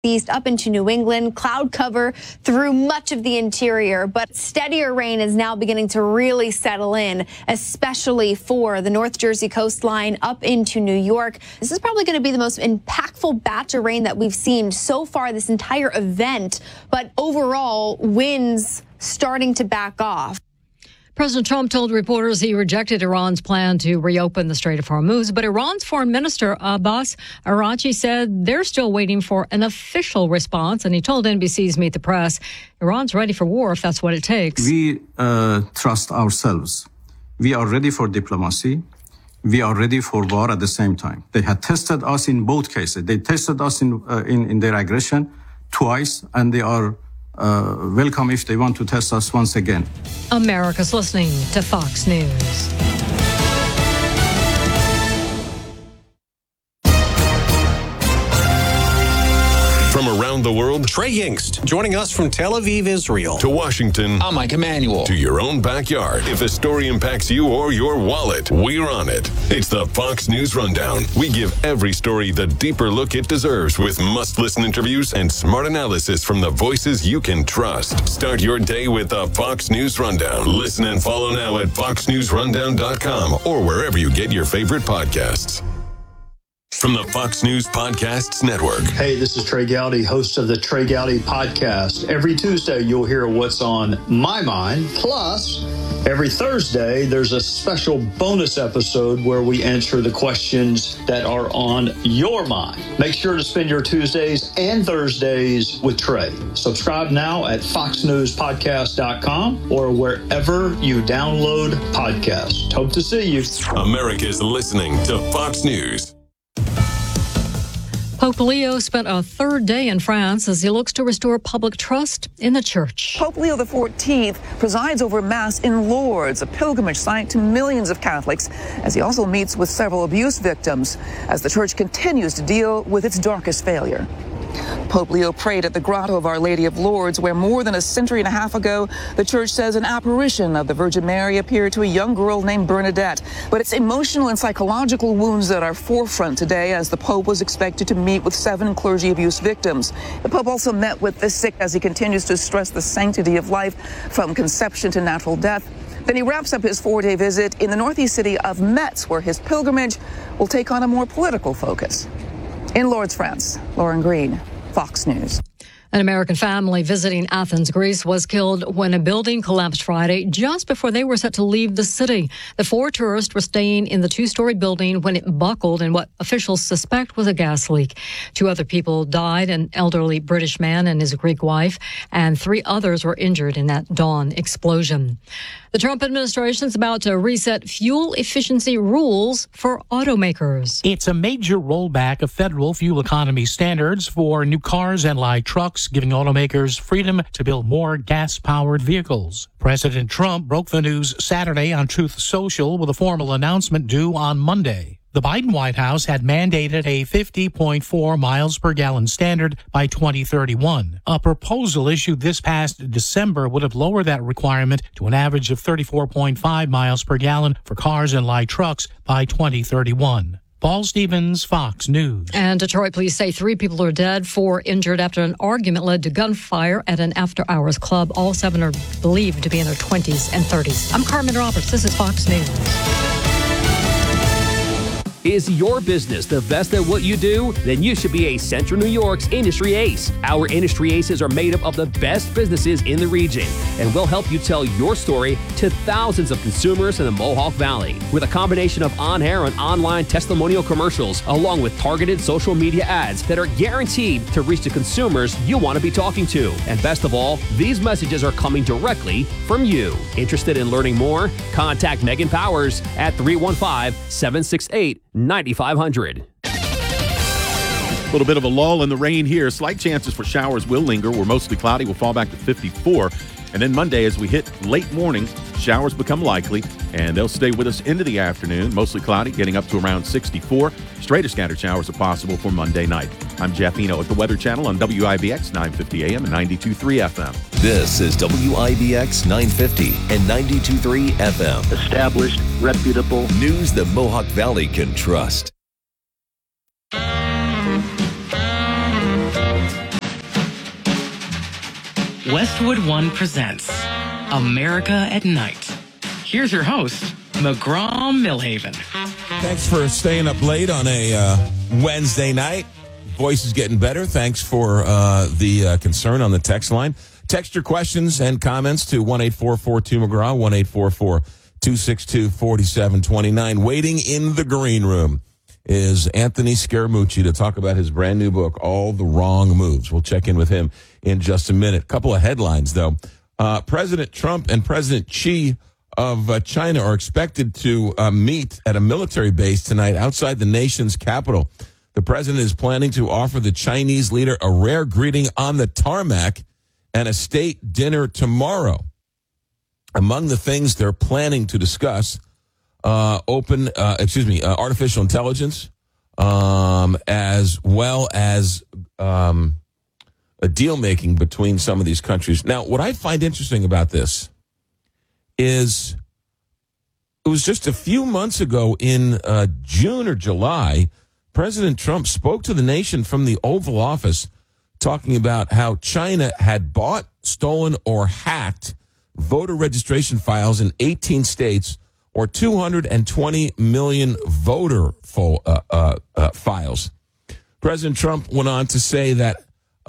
east up into New England, cloud cover through much of the interior, but steadier rain is now beginning to really settle in, especially for the North Jersey coastline up into New York. This is probably going to be the most impactful batch of rain that we've seen so far this entire event, but overall winds starting to back off. President Trump told reporters he rejected Iran's plan to reopen the Strait of Hormuz, but Iran's Foreign Minister Abbas Araghchi said they're still waiting for an official response, and he told NBC's Meet the Press Iran's ready for war if that's what it takes. We trust ourselves. We are ready for diplomacy. We are ready for war at the same time. They had tested us in both cases. They tested us in their aggression twice, and they are welcome if they want to test us once again. America's listening to Fox News. From around the world, Trey Yingst, joining us from Tel Aviv, Israel. To Washington, I'm Mike Emanuel. To your own backyard. If a story impacts you or your wallet, we're on it. It's the Fox News Rundown. We give every story the deeper look it deserves with must-listen interviews and smart analysis from the voices you can trust. Start your day with the Fox News Rundown. Listen and follow now at foxnewsrundown.com or wherever you get your favorite podcasts. From the Fox News Podcasts Network. Hey, this is Trey Gowdy, host of the Trey Gowdy Podcast. Every Tuesday, you'll hear what's on my mind. Plus, every Thursday, there's a special bonus episode where we answer the questions that are on your mind. Make sure to spend your Tuesdays and Thursdays with Trey. Subscribe now at foxnewspodcast.com or wherever you download podcasts. Hope to see you. America's listening to Fox News. Pope Leo spent a third day in France as he looks to restore public trust in the church. Pope Leo XIV presides over Mass in Lourdes, a pilgrimage site to millions of Catholics, as he also meets with several abuse victims as the church continues to deal with its darkest failure. Pope Leo prayed at the Grotto of Our Lady of Lourdes, where more than a century and a half ago, the church says an apparition of the Virgin Mary appeared to a young girl named Bernadette. But it's emotional and psychological wounds that are forefront today, as the Pope was expected to meet with 7 clergy abuse victims. The Pope also met with the sick as he continues to stress the sanctity of life from conception to natural death. Then he wraps up his 4-day visit in the northeast city of Metz, where his pilgrimage will take on a more political focus. In Lourdes, France, Lauren Green, Fox News. An American family visiting Athens, Greece, was killed when a building collapsed Friday just before they were set to leave the city. The 4 tourists were staying in the 2-story building when it buckled in what officials suspect was a gas leak. 2 other people died, an elderly British man and his Greek wife, and 3 others were injured in that dawn explosion. The Trump administration is about to reset fuel efficiency rules for automakers. It's a major rollback of federal fuel economy standards for new cars and light trucks, giving automakers freedom to build more gas-powered vehicles. President Trump broke the news Saturday on Truth Social with a formal announcement due on Monday. The Biden White House had mandated a 50.4 miles per gallon standard by 2031. A proposal issued this past December would have lowered that requirement to an average of 34.5 miles per gallon for cars and light trucks by 2031. Paul Stevens, Fox News. And Detroit police say 3 people are dead, 4 injured after an argument led to gunfire at an after-hours club. All 7 are believed to be in their 20s and 30s. I'm Carmen Roberts. This is Fox News. Is your business the best at what you do? Then you should be a Central New York's Industry Ace. Our Industry Aces are made up of the best businesses in the region, and we'll help you tell your story to thousands of consumers in the Mohawk Valley. With a combination of on-air and online testimonial commercials, along with targeted social media ads that are guaranteed to reach the consumers you want to be talking to. And best of all, these messages are coming directly from you. Interested in learning more? Contact Megan Powers at 315-768-9500. A little bit of a lull in the rain here. Slight chances for showers will linger. We're mostly cloudy. We'll fall back to 54. And then Monday, as we hit late morning, showers become likely, and they'll stay with us into the afternoon. Mostly cloudy, getting up to around 64. Straight or scattered showers are possible for Monday night. I'm Jeff Eno at the Weather Channel on WIBX 950 AM and 92.3 FM. This is WIBX 950 and 92.3 FM. Established, reputable news the Mohawk Valley can trust. Westwood One presents America at Night. Here's your host, McGraw-Milhaven. Thanks for staying up late on a Wednesday night. Voice is getting better. Thanks for the concern on the text line. Text your questions and comments to 1-844-2-McGraw, 1-844-262-4729. Waiting in the green room is Anthony Scaramucci to talk about his brand new book, All the Wrong Moves. We'll check in with him in just a minute. Couple of headlines, though. President Trump and President Xi of China are expected to meet at a military base tonight outside the nation's capital. The president is planning to offer the Chinese leader a rare greeting on the tarmac and a state dinner tomorrow. Among the things they're planning to discuss, artificial intelligence, as well as a deal making between some of these countries. Now, what I find interesting about this is it was just a few months ago in June or July, President Trump spoke to the nation from the Oval Office talking about how China had bought, stolen, or hacked voter registration files in 18 states, or 220 million voter files. President Trump went on to say that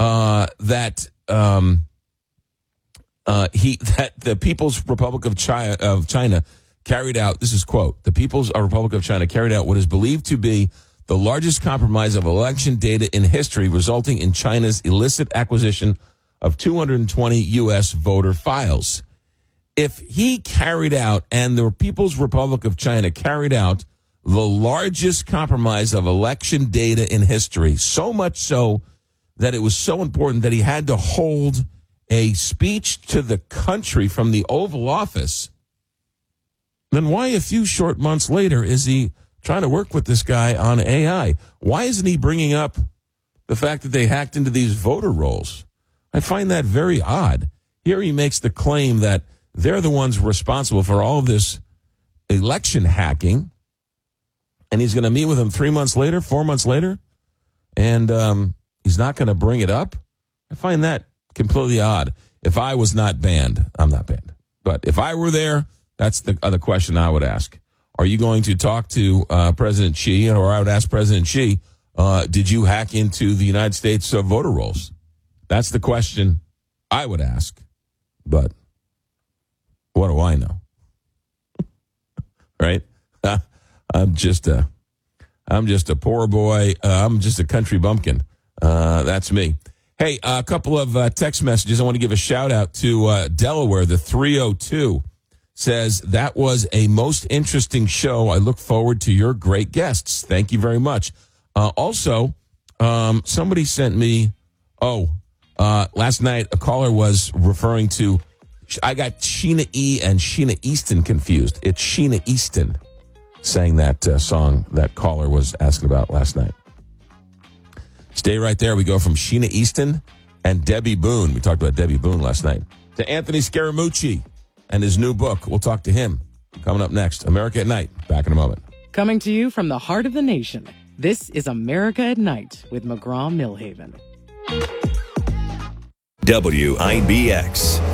the People's Republic of China carried out, this is quote, the People's Republic of China carried out what is believed to be the largest compromise of election data in history, resulting in China's illicit acquisition of 220 U.S. voter files. If he carried out, and the People's Republic of China carried out, the largest compromise of election data in history, so much so that it was so important that he had to hold a speech to the country from the Oval Office, then why a few short months later is he trying to work with this guy on AI? Why isn't he bringing up the fact that they hacked into these voter rolls? I find that very odd. Here he makes the claim that they're the ones responsible for all of this election hacking, and he's going to meet with them 3 months later, 4 months later, and he's not going to bring it up? I find that completely odd. If I was not banned, I'm not banned, but if I were there, that's the other question I would ask. Are you going to talk to President Xi, or I would ask President Xi, did you hack into the United States voter rolls? That's the question I would ask, but what do I know? Right? I'm just a poor boy. I'm just a country bumpkin. That's me. Hey, a couple of text messages. I want to give a shout out to Delaware. The 302 says, that was a most interesting show. I look forward to your great guests. Thank you very much. Also, somebody sent me, last night a caller was referring to, I got Sheena E. and Sheena Easton confused. It's Sheena Easton sang that song that caller was asking about last night. Stay right there. We go from Sheena Easton and Debbie Boone. We talked about Debbie Boone last night. To Anthony Scaramucci and his new book. We'll talk to him coming up next. America at Night. Back in a moment. Coming to you from the heart of the nation, this is America at Night with McGraw-Milhaven. WIBX.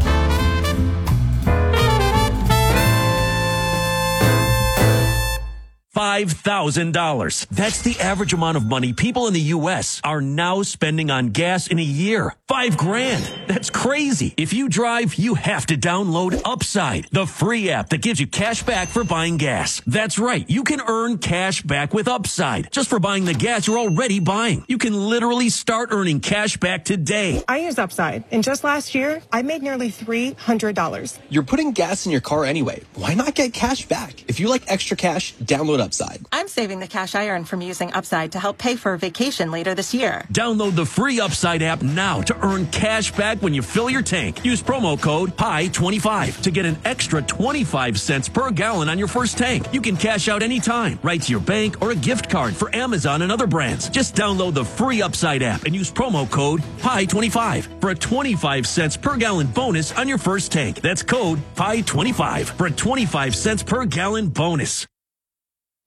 $5,000. That's the average amount of money people in the U.S. are now spending on gas in a year. $5,000. That's crazy. If you drive, you have to download Upside, the free app that gives you cash back for buying gas. That's right. You can earn cash back with Upside just for buying the gas you're already buying. You can literally start earning cash back today. I use Upside, and just last year, I made nearly $300. You're putting gas in your car anyway. Why not get cash back? If you like extra cash, download Upside. I'm saving the cash I earn from using Upside to help pay for a vacation later this year. Download the free Upside app now to earn cash back when you fill your tank. Use promo code PIE25 to get an extra 25 cents per gallon on your first tank. You can cash out anytime, right to your bank or a gift card for Amazon and other brands. Just download the free Upside app and use promo code PIE25 for a 25 cents per gallon bonus on your first tank. That's code PIE25 for a 25 cents per gallon bonus.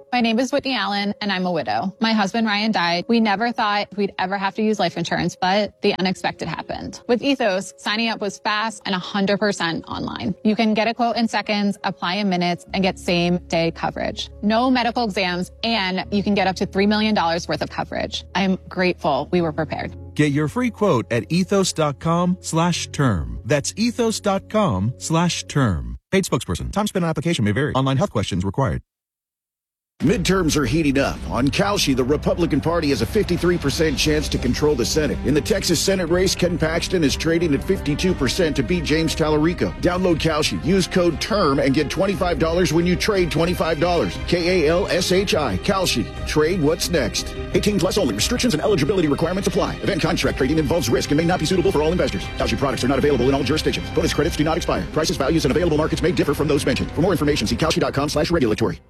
My name is Whitney Allen, and I'm a widow. My husband, Ryan, died. We never thought we'd ever have to use life insurance, but the unexpected happened. With Ethos, signing up was fast and 100% online. You can get a quote in seconds, apply in minutes, and get same-day coverage. No medical exams, and you can get up to $3 million worth of coverage. I'm grateful we were prepared. Get your free quote at ethos.com/term. That's ethos.com/term. Paid spokesperson. Time spent on application may vary. Online health questions required. Midterms are heating up. On Kalshi, the Republican Party has a 53% chance to control the Senate. In the Texas Senate race, Ken Paxton is trading at 52% to beat James Tallarico. Download Kalshi, use code TERM, and get $25 when you trade $25. KALSHI, Kalshi. Trade what's next. 18 plus only. Restrictions and eligibility requirements apply. Event contract trading involves risk and may not be suitable for all investors. Kalshi products are not available in all jurisdictions. Bonus credits do not expire. Prices, values, and available markets may differ from those mentioned. For more information, see kalshi.com/regulatory.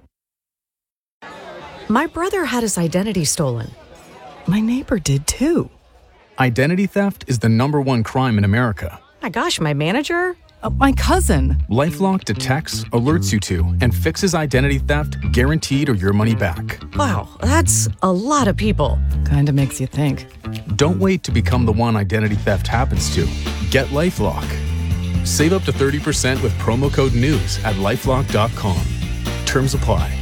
My brother had his identity stolen. My neighbor did too. Identity theft is the #1 crime in America. My gosh, my manager? My cousin. LifeLock detects, alerts you to, and fixes identity theft guaranteed or your money back. Wow, that's a lot of people. Kinda makes you think. Don't wait to become the one identity theft happens to. Get LifeLock. Save up to 30% with promo code NEWS at LifeLock.com. Terms apply.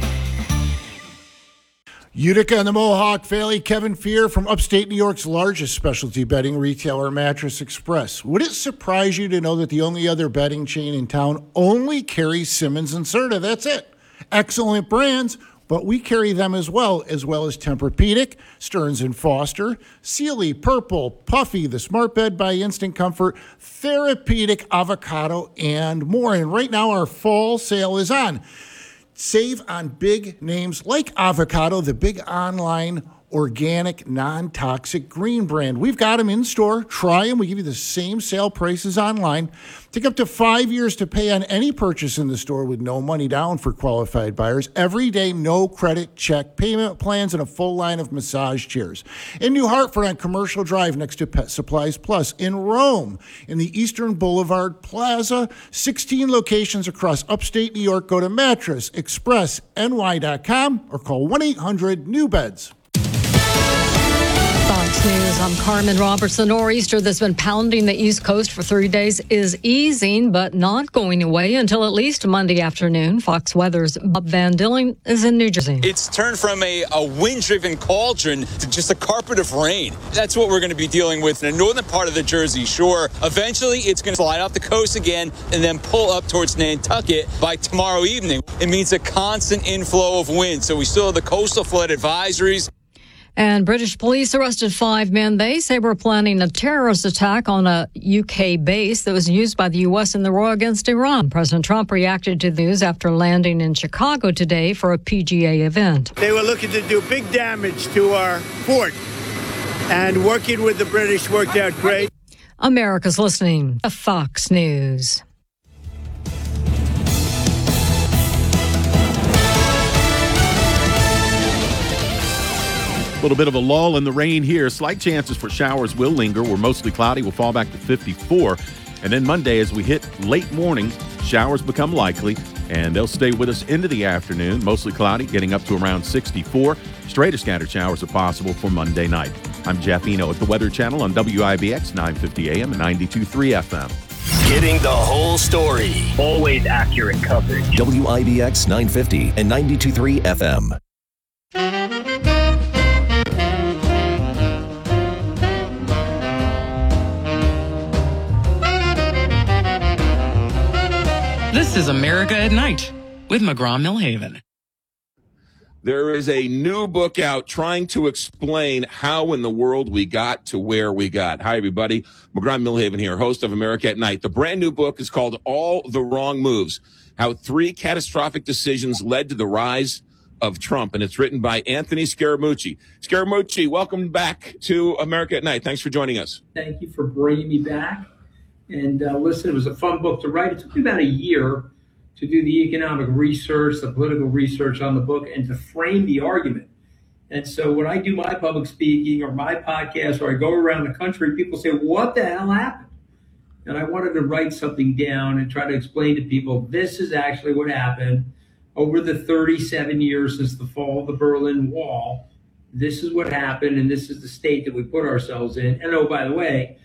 Utica and the Mohawk Valley, Kevin Fear from upstate New York's largest specialty bedding retailer, Mattress Express. Would it surprise you to know that the only other bedding chain in town only carries Simmons and Serta? That's it. Excellent brands, but we carry them as well as Tempur-Pedic, Stearns & Foster, Sealy, Purple, Puffy, the Smart Bed by Instant Comfort, Therapeutic, Avocado, and more. And right now our fall sale is on. Save on big names like Avocado, the big online organic, non-toxic green brand. We've got them in store. Try them. We give you the same sale prices online. Take up to 5 years to pay on any purchase in the store with no money down for qualified buyers. Every day, no credit check payment plans, and a full line of massage chairs. In New Hartford on Commercial Drive next to Pet Supplies Plus. In Rome, in the Eastern Boulevard Plaza. 16 locations across upstate New York. Go to mattressexpressny.com or call 1-800-NEW-BEDS. Fox News, I'm Carmen Robertson. Nor'easter that's been pounding the East Coast for 3 days is easing, but not going away until at least Monday afternoon. Fox Weather's Bob Van Dilling is in New Jersey. It's turned from a wind-driven cauldron to just a carpet of rain. That's what we're going to be dealing with in the northern part of the Jersey Shore. Eventually, it's going to slide off the coast again and then pull up towards Nantucket by tomorrow evening. It means a constant inflow of wind, so we still have the coastal flood advisories. And British police arrested 5 men. They say were planning a terrorist attack on a UK base that was used by the U.S. in the war against Iran. President Trump reacted to the news after landing in Chicago today for a PGA event. They were looking to do big damage to our fort, and working with the British worked out great. America's listening to Fox News. A little bit of a lull in the rain here. Slight chances for showers will linger. We're mostly cloudy. We'll fall back to 54. And then Monday, as we hit late morning, showers become likely, and they'll stay with us into the afternoon. Mostly cloudy, getting up to around 64. Stray to scattered showers are possible for Monday night. I'm Jeff Eno at the Weather Channel on WIBX 950 AM and 92.3 FM. Getting the whole story. Always accurate coverage. WIBX 950 and 92.3 FM. This is America at Night with McGraw-Millhaven. There is a new book out trying to explain how in the world we got to where we got. Hi, everybody. McGraw-Millhaven here, host of America at Night. The brand new book is called All the Wrong Moves, How 3 Catastrophic Decisions Led to the Rise of Trump. And it's written by Anthony Scaramucci. Scaramucci, welcome back to America at Night. Thanks for joining us. Thank you for bringing me back. And listen, it was a fun book to write. It took me about a year to do the economic research, the political research on the book, and to frame the argument. And so when I do my public speaking or my podcast or I go around the country, people say, what the hell happened? And I wanted to write something down and try to explain to people, this is actually what happened. over the 37 years since the fall of the Berlin Wall, this is what happened, and this is the state that we put ourselves in. And oh, by the way,